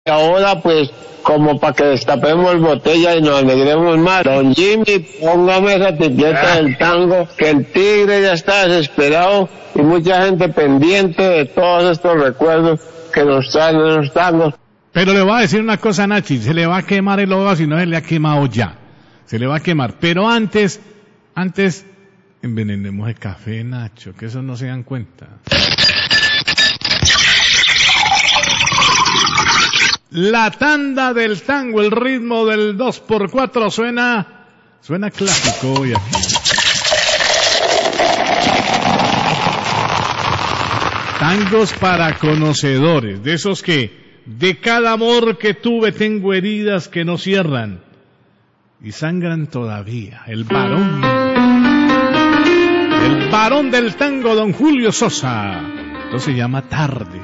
Ahora pues como para que destapemos botella y nos alegremos más. Don Jimmy, póngame esa etiqueta del tango, que el tigre ya está desesperado y mucha gente pendiente de todos estos recuerdos que nos traen en los tangos. Pero le voy a decir una cosa, Nachi, se le va a quemar el ojo si no se le ha quemado ya. Se le va a quemar. Pero antes, envenenemos el café, Nacho, que eso no se dan cuenta. La tanda del tango, el ritmo del 2x4 suena clásico hoy aquí. Tangos para conocedores, de esos que de cada amor que tuve tengo heridas que no cierran y sangran todavía. El varón del tango, don Julio Sosa. Esto se llama Tarde.